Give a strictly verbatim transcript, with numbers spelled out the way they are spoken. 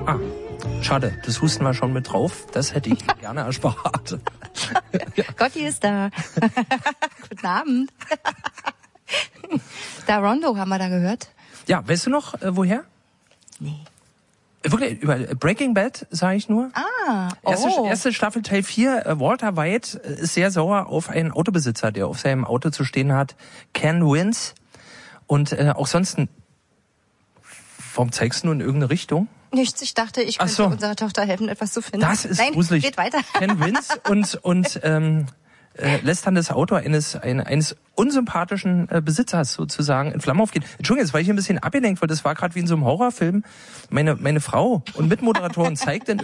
Ah, schade, das Husten war schon mit drauf. Das hätte ich gerne erspart. Gotti ist da. Guten Abend. Da Rondo haben wir da gehört. Ja, weißt du noch, äh, woher? Nee. Wirklich, über Breaking Bad, sage ich nur. Ah, oh. Erste, erste Staffel, Teil vier. Äh, Walter White ist sehr sauer auf einen Autobesitzer, der auf seinem Auto zu stehen hat. Ken Wins. Und äh, auch sonst... Ein, warum zeigst du nur in irgendeine Richtung? Nichts, ich dachte, ich könnte so. unserer Tochter helfen, etwas zu finden. Das ist Nein, gruselig. geht weiter. Ken Wins und, und ähm, äh, lässt dann das Auto eines ein, eines unsympathischen äh, Besitzers sozusagen in Flammen aufgehen. Entschuldigung, jetzt war ich ein bisschen abgelenkt, weil das war gerade wie in so einem Horrorfilm. Meine meine Frau und Mitmoderatorin zeigt dann